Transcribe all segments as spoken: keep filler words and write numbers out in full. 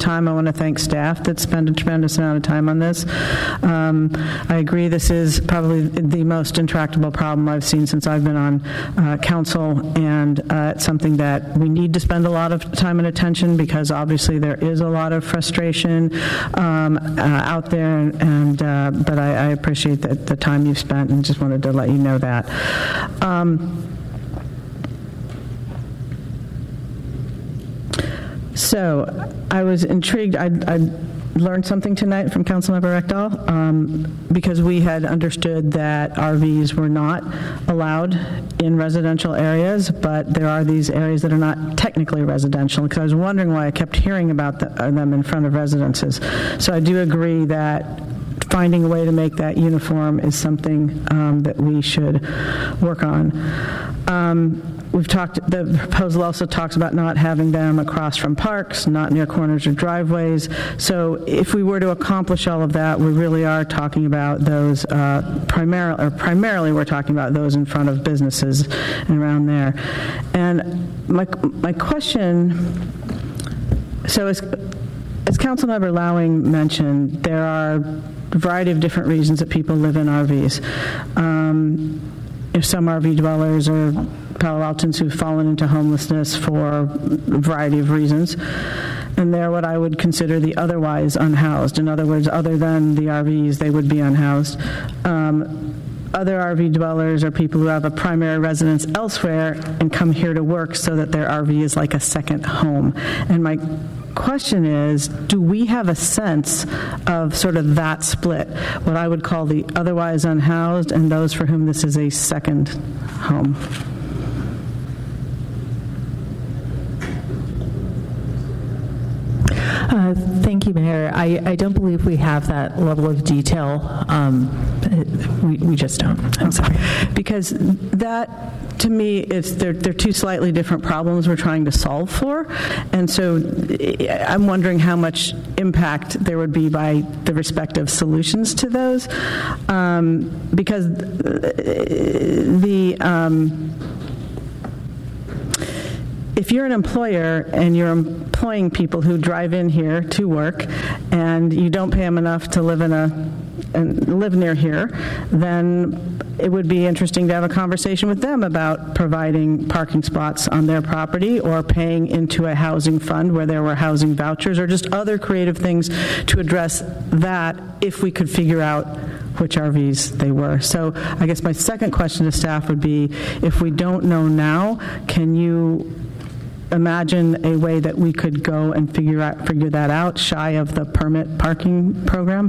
time. I want to thank staff that spend a tremendous amount of time on this. Um, I agree this is probably the most intractable problem I've seen since I've been on uh, council, and uh, it's something that we need to spend a lot of time and attention, because obviously there is a lot of frustration um, uh, out there, and, and uh, but I, I appreciate the, the time you've spent, and just wanted to let you know that. Um, so I was intrigued. I, I learned something tonight from Councilmember Ekdahl, um, because we had understood that R Vs were not allowed in residential areas, but there are these areas that are not technically residential, because I was wondering why I kept hearing about the, uh, them in front of residences. So I do agree that finding a way to make that uniform is something um, that we should work on. Um, We've talked, the proposal also talks about not having them across from parks, not near corners or driveways. So if we were to accomplish all of that, we really are talking about those, uh, primarily, or primarily we're talking about those in front of businesses and around there. And my, my question, so as, as Councilmember Lowing mentioned, there are a variety of different reasons that people live in R Vs. Um, if some R V dwellers are Palo Altans who've fallen into homelessness for a variety of reasons, and they're what I would consider the otherwise unhoused. In other words, other than the R Vs, they would be unhoused. Um, other R V dwellers are people who have a primary residence elsewhere and come here to work, so that their R V is like a second home. And my question is, do we have a sense of sort of that split, what I would call the otherwise unhoused and those for whom this is a second home? Uh, thank you, Mayor. I, I don't believe we have that level of detail. Um, we, we just don't. I'm sorry. Because that, to me, it's they're, they're two slightly different problems we're trying to solve for. And so I'm wondering how much impact there would be by the respective solutions to those. Um, because the... Um, if you're an employer and you're employing people who drive in here to work and you don't pay them enough to live in a and live near here, then it would be interesting to have a conversation with them about providing parking spots on their property, or paying into a housing fund where there were housing vouchers, or just other creative things to address that, if we could figure out which R Vs they were. So I guess my second question to staff would be, if we don't know now, can you imagine a way that we could go and figure out figure that out shy of the permit parking program?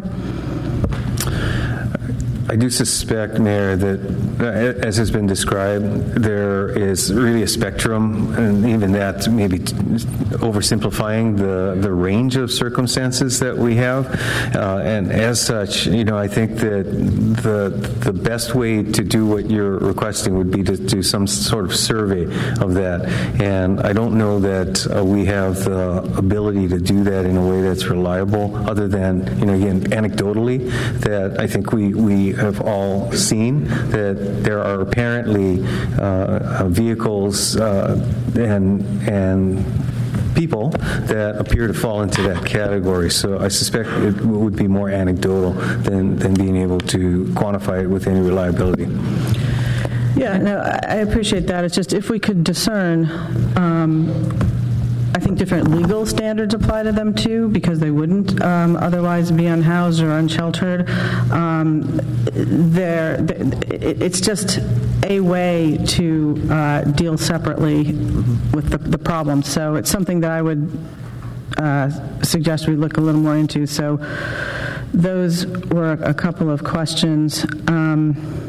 I do suspect, Mayor, that, as has been described, there is really a spectrum, and even that maybe oversimplifying the, the range of circumstances that we have. Uh, and as such, you know, I think that the the best way to do what you're requesting would be to do some sort of survey of that. And I don't know that uh, we have the ability to do that in a way that's reliable, other than, you know, again, anecdotally, that I think we, we have all seen that there are apparently uh, vehicles uh, and and people that appear to fall into that category. So I suspect it would be more anecdotal than, than being able to quantify it with any reliability. Yeah, no, I appreciate that. It's just, if we could discern, um, I think different legal standards apply to them too, because they wouldn't um, otherwise be unhoused or unsheltered. Um, they're, it's just a way to uh, deal separately with the, the problem. So it's something that I would uh, suggest we look a little more into. So those were a couple of questions. Um,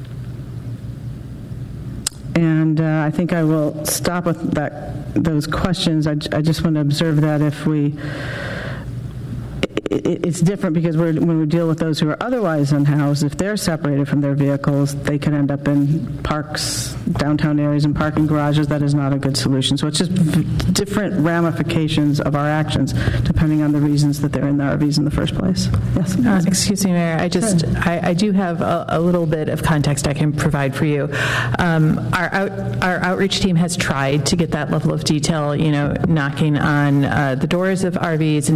And uh, I think I will stop with that. Those questions. I, I just want to observe that if we, it, it's different, because we're, when we deal with those who are otherwise unhoused, if they're separated from their vehicles, they could end up in parks, downtown areas, and parking garages. That is not a good solution. So it's just different ramifications of our actions depending on the reasons that they're in the R Vs in the first place. Yes. Uh, excuse me, Mayor. I just sure. I, I do have a, a little bit of context I can provide for you. Um, our out, our outreach team has tried to get that level of detail. You know, knocking on uh, the doors of R Vs and